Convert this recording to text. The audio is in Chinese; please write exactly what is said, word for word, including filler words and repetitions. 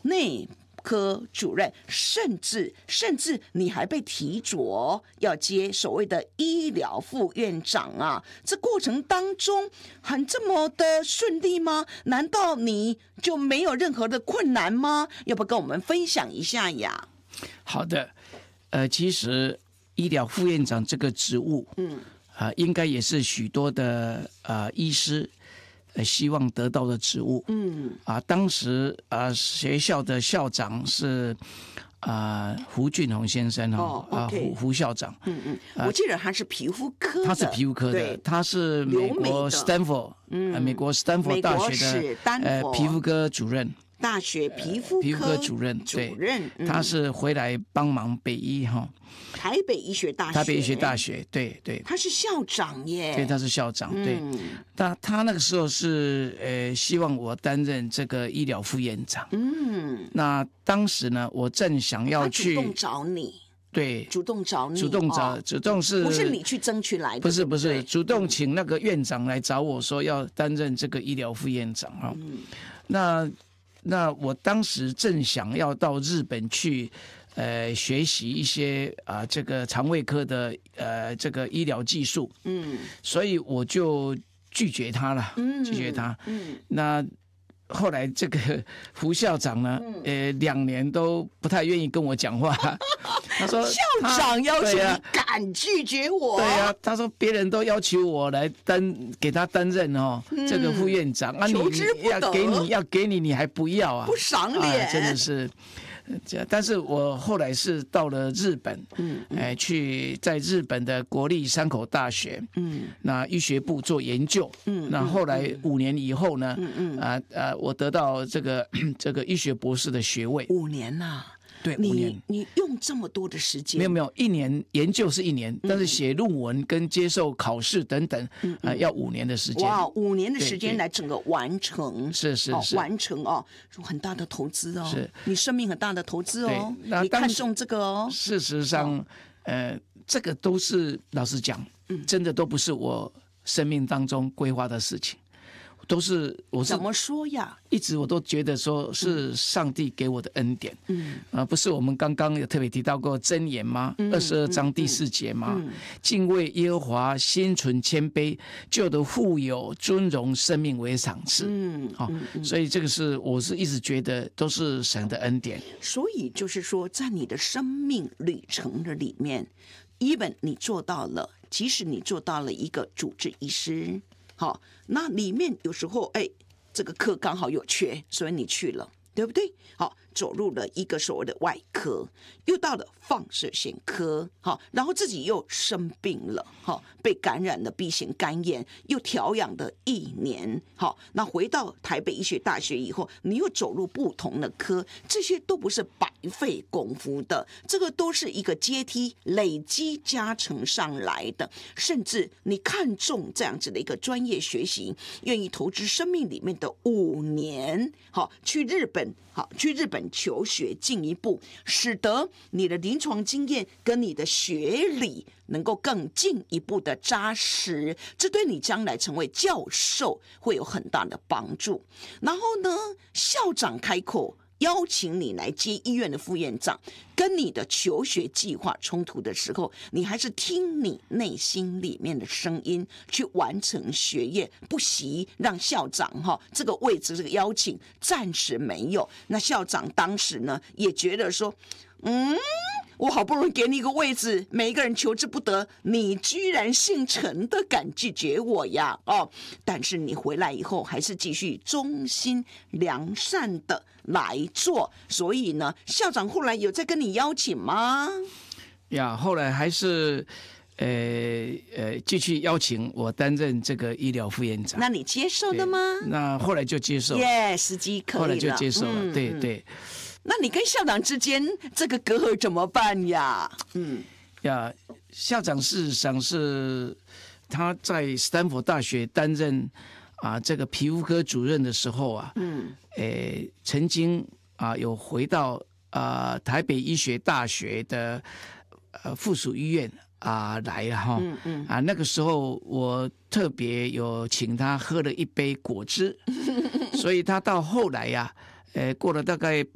内科主任，甚至甚至你还被提擢要接所谓的医疗副院长啊！这过程当中很这么的顺利吗？难道你就没有任何的困难吗？要不跟我们分享一下呀？ 好的，呃，其实医疗副院长这个职务，嗯，啊、呃，应该也是许多的呃医师。希望得到的职务，嗯啊，当时啊学校的校长是啊、呃、胡俊宏先生哦，啊、okay. 胡胡校长， 嗯嗯，我记得他是皮肤科的， 他是皮肤科的，他是美国 Stanford， 嗯、呃，美国 Stanford 大学的呃皮肤科主任。 大学皮肤科、呃、 皮肤科主任， 主任， 嗯、他是回来帮忙北医哈， 台北医学大学， 台北医学大学，对对， 他是校长耶， 对，他是校长，嗯、对，他他那个时候是呃希望我担任这个医疗副院长，嗯，那当时呢，我正想要去， 他主动找你。 对， 主动找你， 主动找， 哦、 主动是不是你去争取来的？ 不是不是，主动请那个院长来找我说要担任这个医疗副院长哈、嗯，那。那我当时正想要到日本去，呃，学习一些啊、呃、这个肠胃科的呃这个医疗技术，嗯，所以我就拒绝他了，嗯，拒绝他，嗯，那后来这个胡校长呢，嗯、呃，两年都不太愿意跟我讲话。他说校长要求你敢拒绝我？ 对呀、啊，他说别人都要求我来担给他担任哦、嗯、这个副院长啊，你要给你要给你你还不要啊， 不赏脸、 啊，真的是。但是我后来是到了日本，嗯，哎，去在日本的国立山口大学，嗯，那医学部做研究，嗯，那后来五年以后呢，嗯嗯，啊啊，我得到这个这个医学博士的学位， 五年呐、啊。 对，五年， 你用这么多的时间？ 没有没有，一年研究是一年，嗯、但是写论文跟接受考试等等，嗯呃、要五年的时间。 哇，五年的时间来整个完成， 是是是、 哦，完成哦，很大的投资哦，是你生命很大的投资哦，你看重这个哦。 事实上，哦、呃，这个都是老实讲，嗯，真的都不是我生命当中规划的事情。都是我是怎么说呀？ 一直我都觉得说是上帝给我的恩典，嗯，啊、呃，不是我们刚刚有特别提到过箴言吗？二十二章第四节吗？嗯嗯、敬畏耶和华，心存谦卑，就得富有尊荣，生命为赏赐。嗯，好、哦嗯，所以这个是我是一直觉得都是神的恩典。 所以就是说，在你的生命旅程的里面 ，even 你做到了，即使你做到了一个主治医师。好，那里面有时候，哎，这个科刚好有缺，所以你去了，对不对？好，走入了一个所谓的外科，又到了放射线科，好，然后自己又生病了，好，被感染了 B 型肝炎，又调养了一年，好，那回到台北医学大学以后，你又走入不同的科，这些都不是白费功夫的，这个都是一个阶梯累积加成上来的，甚至你看重这样子的一个专业学习，愿意投资生命里面的五年，好，去日本，好，去日本求学进一步，使得你的临床经验跟你的学理能够更进一步的扎实，这对你将来成为教授会有很大的帮助。然后呢，校长开口邀请你来接医院的副院长，跟你的求学计划冲突的时候，你还是听你内心里面的声音去完成学业，不惜让校长哈这个位置这个邀请暂时没有。那校长当时呢也觉得说，嗯。我好不容易给你一个位置，每一个人求之不得，你居然姓陈的敢拒绝我呀！哦，但是你回来以后还是继续忠心良善的来做，所以呢，校长后来有在跟你邀请吗？ 呀，后来还是呃呃继续邀请我担任这个医疗副院长。 那你接受的吗？ 那后来就接受了， 耶、yeah, 时机可以了， 后来就接受了， 嗯、 对对。 那你跟校长之间这个隔阂怎么办呀？嗯， 呀，校长事实上是他在斯坦福大学担任啊这个皮肤科主任的时候啊，嗯，诶，曾经啊有回到啊台北医学大学的呃附属医院啊来哈，嗯嗯，啊那个时候我特别有请他喝了一杯果汁，所以他到后来呀、啊，呃过了大概